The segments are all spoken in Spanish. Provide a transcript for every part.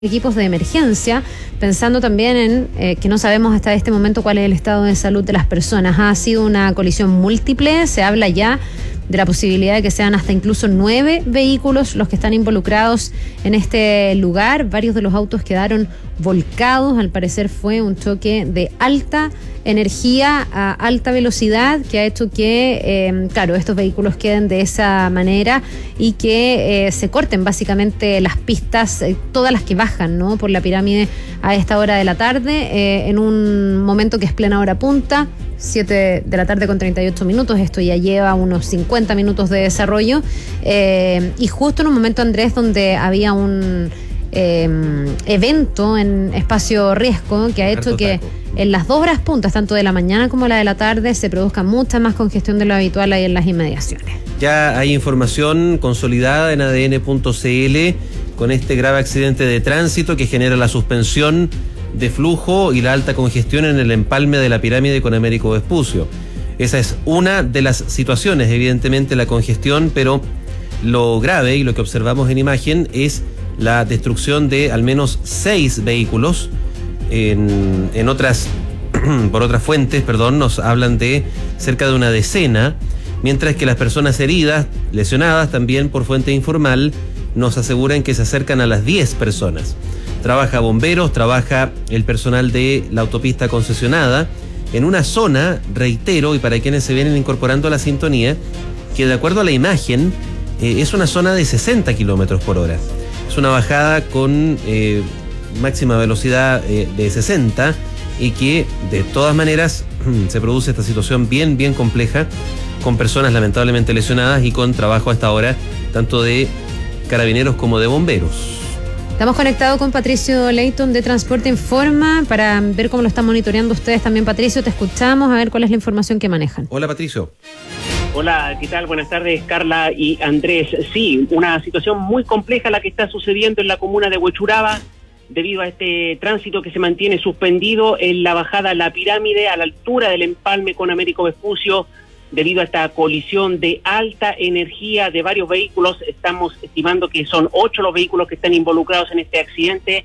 equipos de emergencia, pensando también en que no sabemos hasta este momento cuál es el estado de salud de las personas. Ha sido una colisión múltiple, se habla ya de la posibilidad de que sean hasta incluso 9 vehículos los que están involucrados en este lugar. Varios de los autos quedaron volcados, al parecer fue un choque de alta energía a alta velocidad que ha hecho que, estos vehículos queden de esa manera y que se corten básicamente las pistas, todas las que bajan, ¿no?, por la pirámide a esta hora de la tarde, en un momento que es plena hora punta, 7 de la tarde con 38 minutos, esto ya lleva unos 50 minutos de desarrollo, y justo en un momento, Andrés, donde había un evento en espacio riesgo que ha hecho que en las 2 horas puntas, tanto de la mañana como la de la tarde, se produzca mucha más congestión de lo habitual ahí en las inmediaciones. Ya hay información consolidada en ADN.cl con este grave accidente de tránsito que genera la suspensión de flujo y la alta congestión en el empalme de la pirámide con Américo Vespucio. Esa es una de las situaciones, evidentemente la congestión, pero lo grave y lo que observamos en imagen es la destrucción de al menos 6 vehículos. En otras, por otras fuentes, nos hablan de cerca de una decena, mientras que las personas heridas, lesionadas también por fuente informal, nos aseguran que se acercan a las 10 personas. Trabaja bomberos, trabaja el personal de la autopista concesionada, en una zona, reitero, y para quienes se vienen incorporando a la sintonía, que de acuerdo a la imagen, es una zona de 60 kilómetros por hora. Es una bajada con máxima velocidad de 60 y que de todas maneras se produce esta situación bien compleja, con personas lamentablemente lesionadas y con trabajo hasta ahora tanto de carabineros como de bomberos. Estamos conectados con Patricio Leighton de Transporte Informa para ver cómo lo están monitoreando ustedes también. Patricio, te escuchamos, a ver cuál es la información que manejan. Hola, Patricio. Hola, ¿qué tal? Buenas tardes, Carla y Andrés. Sí, una situación muy compleja la que está sucediendo en la comuna de Huechuraba debido a este tránsito que se mantiene suspendido en la bajada a la pirámide a la altura del empalme con Américo Vespucio debido a esta colisión de alta energía de varios vehículos. Estamos estimando que son 8 los vehículos que están involucrados en este accidente,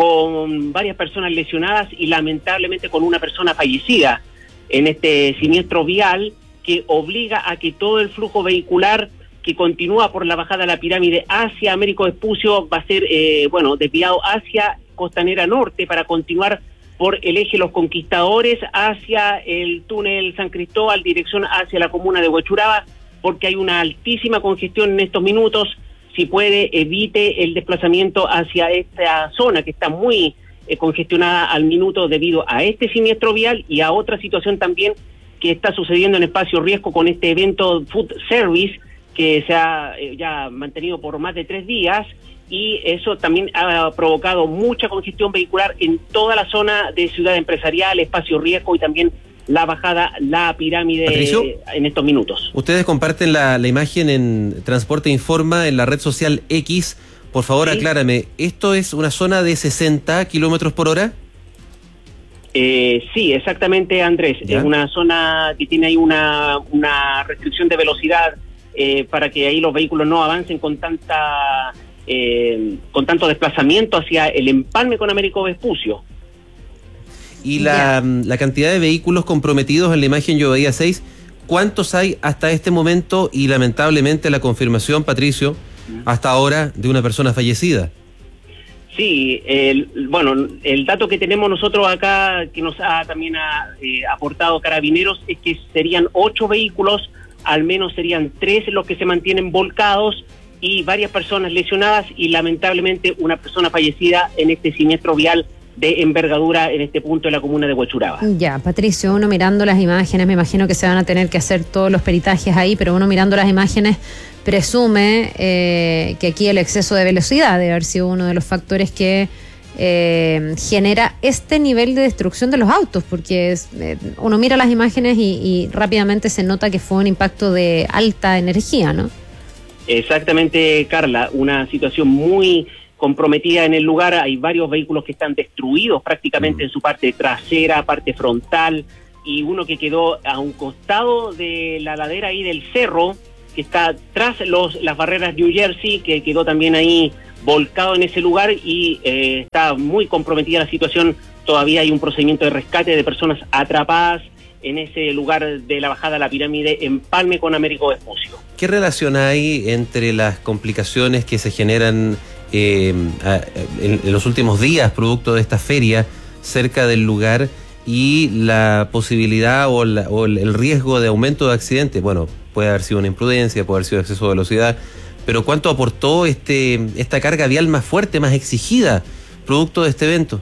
con varias personas lesionadas y lamentablemente con una persona fallecida en este siniestro vial que obliga a que todo el flujo vehicular que continúa por la bajada de la pirámide hacia Américo Vespucio va a ser, desviado hacia Costanera Norte para continuar por el eje Los Conquistadores hacia el túnel San Cristóbal, dirección hacia la comuna de Huechuraba, porque hay una altísima congestión en estos minutos. Si puede, evite el desplazamiento hacia esta zona que está muy congestionada al minuto debido a este siniestro vial y a otra situación también que está sucediendo en espacio riesgo con este evento Food Service que se ha ya mantenido por más de 3 días, y eso también ha provocado mucha congestión vehicular en toda la zona de Ciudad Empresarial, espacio riesgo y también la bajada, la pirámide. Patricio, en estos minutos. Ustedes comparten la imagen en Transporte Informa en la red social X. Por favor, ¿sí? Aclárame, ¿esto es una zona de 60 kilómetros por hora? Sí, exactamente, Andrés. ¿Ya? Es una zona que tiene ahí una restricción de velocidad para que ahí los vehículos no avancen con tanto desplazamiento hacia el empalme con Américo Vespucio. Y la cantidad de vehículos comprometidos en la imagen, yo veía 6. ¿Cuántos hay hasta este momento? Y lamentablemente la confirmación, Patricio, hasta ahora de una persona fallecida. Sí, el dato que tenemos nosotros acá, que nos ha también aportado Carabineros, es que serían 8 vehículos, al menos serían 3 los que se mantienen volcados y varias personas lesionadas y lamentablemente una persona fallecida en este siniestro vial de envergadura en este punto de la comuna de Huechuraba. Ya, Patricio, uno mirando las imágenes, me imagino que se van a tener que hacer todos los peritajes ahí, pero uno mirando las imágenes presume que aquí el exceso de velocidad debe haber sido uno de los factores que genera este nivel de destrucción de los autos, porque uno mira las imágenes y rápidamente se nota que fue un impacto de alta energía, ¿no? Exactamente, Carla, una situación muy comprometida en el lugar. Hay varios vehículos que están destruidos prácticamente en su parte trasera, parte frontal, y uno que quedó a un costado de la ladera ahí del cerro, que está tras las barreras New Jersey, que quedó también ahí volcado en ese lugar y está muy comprometida la situación. Todavía hay un procedimiento de rescate de personas atrapadas en ese lugar de la bajada a la pirámide Empalme con Américo Vespucio. ¿Qué relación hay entre las complicaciones que se generan en los últimos días producto de esta feria cerca del lugar y la posibilidad o el riesgo de aumento de accidentes? Bueno, puede haber sido una imprudencia, puede haber sido exceso de velocidad, pero ¿cuánto aportó esta carga vial más fuerte, más exigida, producto de este evento?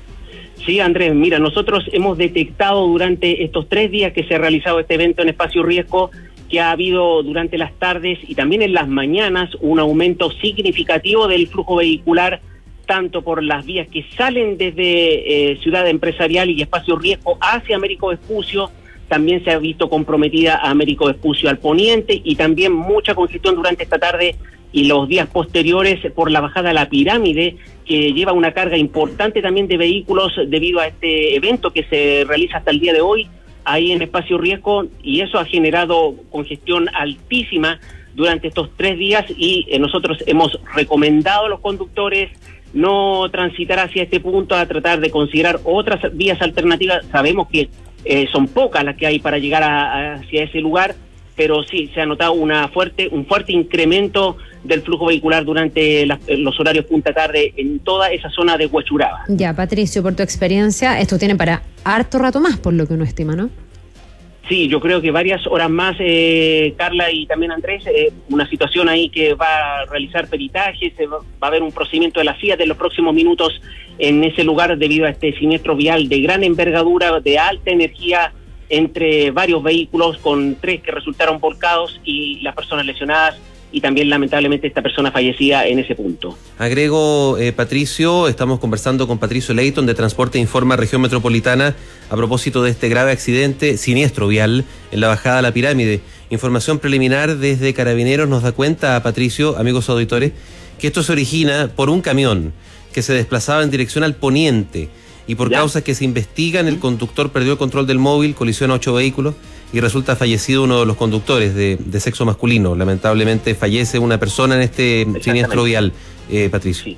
Sí, Andrés, mira, nosotros hemos detectado durante estos 3 días que se ha realizado este evento en Espacio Riesgo que ha habido durante las tardes y también en las mañanas un aumento significativo del flujo vehicular, tanto por las vías que salen desde Ciudad Empresarial y Espacio Riesgo hacia Américo Vespucio. También se ha visto comprometida a Américo Vespucio al poniente y también mucha congestión durante esta tarde y los días posteriores por la bajada a la pirámide, que lleva una carga importante también de vehículos debido a este evento que se realiza hasta el día de hoy ahí en Espacio Riesgo, y eso ha generado congestión altísima durante estos 3 días y nosotros hemos recomendado a los conductores no transitar hacia este punto, a tratar de considerar otras vías alternativas. Sabemos que son pocas las que hay para llegar hacia ese lugar, pero sí se ha notado un fuerte incremento del flujo vehicular durante los horarios punta tarde en toda esa zona de Huechuraba. Ya, Patricio, por tu experiencia, esto tiene para harto rato más, por lo que uno estima, ¿no? Sí, yo creo que varias horas más, Carla y también Andrés, una situación ahí que va a realizar peritajes, va a haber un procedimiento de la FIAT en los próximos minutos en ese lugar debido a este siniestro vial de gran envergadura, de alta energía, entre varios vehículos, con 3 que resultaron volcados y las personas lesionadas y también lamentablemente esta persona fallecida en ese punto. Agrego, Patricio, estamos conversando con Patricio Leighton de Transporte Informa Región Metropolitana a propósito de este grave accidente siniestro vial en la bajada a la pirámide. Información preliminar desde Carabineros nos da cuenta, Patricio, amigos auditores, que esto se origina por un camión que se desplazaba en dirección al poniente y por causas que se investigan, el conductor perdió el control del móvil, colisiona 8 vehículos y resulta fallecido uno de los conductores de sexo masculino. Lamentablemente fallece una persona en este siniestro vial, Patricio.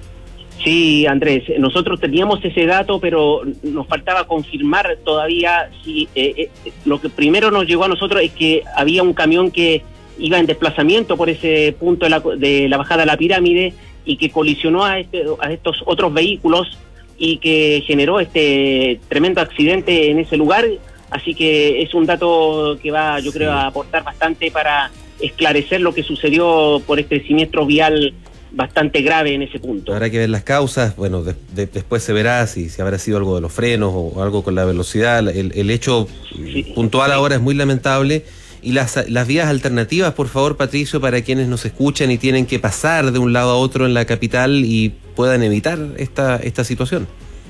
Sí, Andrés, nosotros teníamos ese dato, pero nos faltaba confirmar todavía si lo que primero nos llegó a nosotros es que había un camión que iba en desplazamiento por ese punto de la bajada a la pirámide y que colisionó a estos otros vehículos y que generó este tremendo accidente en ese lugar. Así que es un dato que va, yo creo, a aportar bastante para esclarecer lo que sucedió por este siniestro vial bastante grave en ese punto. Habrá que ver las causas, bueno, después se verá si habrá sido algo de los frenos o algo con la velocidad. El hecho puntual ahora es muy lamentable. Y las vías alternativas, por favor, Patricio, para quienes nos escuchan y tienen que pasar de un lado a otro en la capital y puedan evitar esta situación.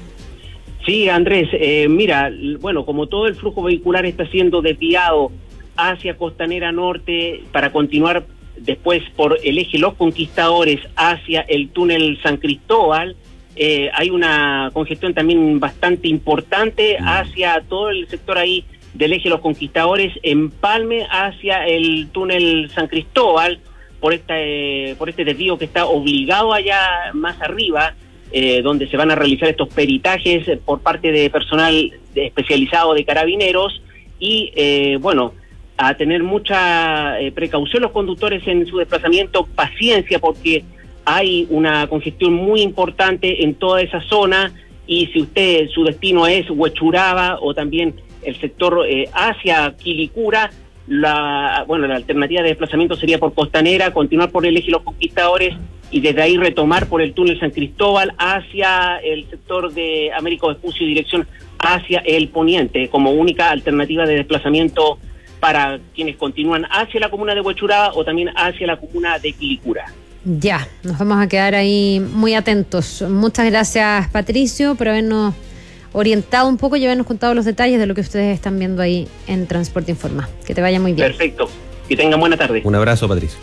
Sí, Andrés, mira, bueno, como todo el flujo vehicular está siendo desviado hacia Costanera Norte para continuar después por el eje Los Conquistadores hacia el túnel San Cristóbal, hay una congestión también bastante importante hacia todo el sector ahí del eje Los Conquistadores, Empalme hacia el túnel San Cristóbal, por este desvío que está obligado allá más arriba, donde se van a realizar estos peritajes por parte de personal especializado de Carabineros y, bueno, a tener mucha precaución los conductores en su desplazamiento, paciencia, porque hay una congestión muy importante en toda esa zona y si su destino es Huechuraba o también el sector hacia Quilicura, la alternativa de desplazamiento sería por Costanera, continuar por el eje Los Conquistadores y desde ahí retomar por el túnel San Cristóbal hacia el sector de Américo Vespucio y dirección hacia el poniente, como única alternativa de desplazamiento para quienes continúan hacia la comuna de Huechuraba o también hacia la comuna de Quilicura. Ya, nos vamos a quedar ahí muy atentos. Muchas gracias, Patricio, por habernos orientado un poco y habernos contado los detalles de lo que ustedes están viendo ahí en Transporte Informa. Que te vaya muy bien. Perfecto. Que tengan buena tarde. Un abrazo, Patricio.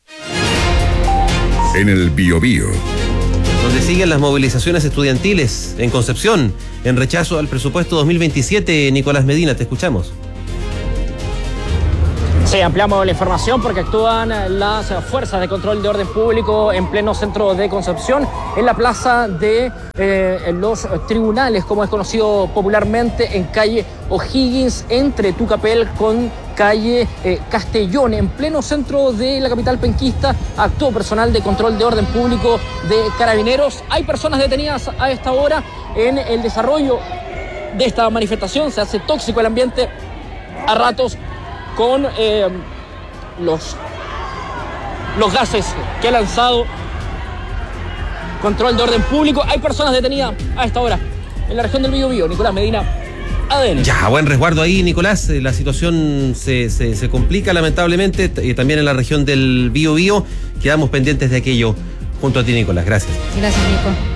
En el Biobío. Donde siguen las movilizaciones estudiantiles en Concepción, en rechazo al presupuesto 2027, Nicolás Medina, te escuchamos. Sí, ampliamos la información porque actúan las fuerzas de control de orden público en pleno centro de Concepción, en la plaza de los tribunales, como es conocido popularmente, en calle O'Higgins, entre Tucapel con calle Castellón, en pleno centro de la capital penquista. Actuó personal de control de orden público de Carabineros. Hay personas detenidas a esta hora en el desarrollo de esta manifestación. Se hace tóxico el ambiente a ratos con los gases que ha lanzado control de orden público. Hay personas detenidas a esta hora en la región del Biobío. Nicolás Medina, ADN. Ya, buen resguardo ahí, Nicolás. La situación se complica lamentablemente, también en la región del Biobío. Quedamos pendientes de aquello junto a ti, Nicolás. Gracias. Gracias, Nico.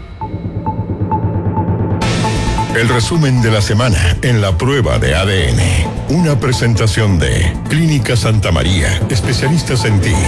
El resumen de la semana en la prueba de ADN. Una presentación de Clínica Santa María, especialistas en ti.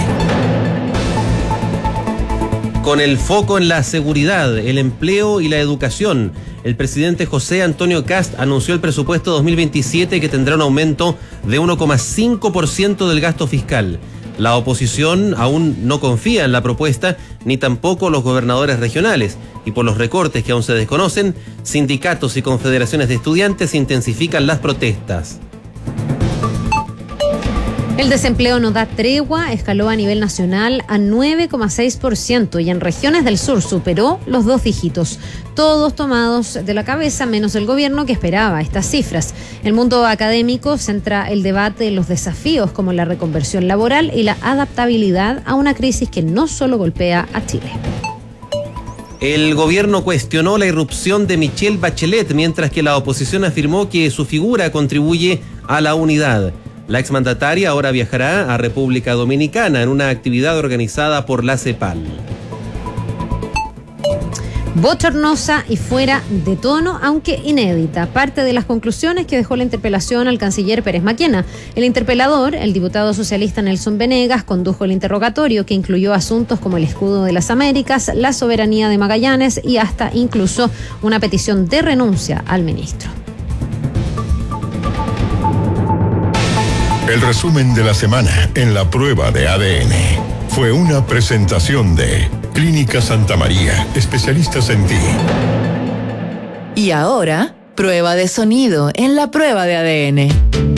Con el foco en la seguridad, el empleo y la educación, el presidente José Antonio Kast anunció el presupuesto 2027 que tendrá un aumento de 1,5% del gasto fiscal. La oposición aún no confía en la propuesta, ni tampoco los gobernadores regionales, y por los recortes que aún se desconocen, sindicatos y confederaciones de estudiantes intensifican las protestas. El desempleo no da tregua, escaló a nivel nacional a 9,6% y en regiones del sur superó los 2 dígitos. Todos tomados de la cabeza, menos el gobierno que esperaba estas cifras. El mundo académico centra el debate en los desafíos como la reconversión laboral y la adaptabilidad a una crisis que no solo golpea a Chile. El gobierno cuestionó la irrupción de Michelle Bachelet, mientras que la oposición afirmó que su figura contribuye a la unidad. La exmandataria ahora viajará a República Dominicana en una actividad organizada por la CEPAL. Bochornosa y fuera de tono, aunque inédita. Parte de las conclusiones que dejó la interpelación al canciller Pérez Maquena. El interpelador, el diputado socialista Nelson Venegas, condujo el interrogatorio que incluyó asuntos como el escudo de las Américas, la soberanía de Magallanes y hasta incluso una petición de renuncia al ministro. El resumen de la semana en la prueba de ADN fue una presentación de Clínica Santa María, especialistas en ti. Y ahora, prueba de sonido en la prueba de ADN.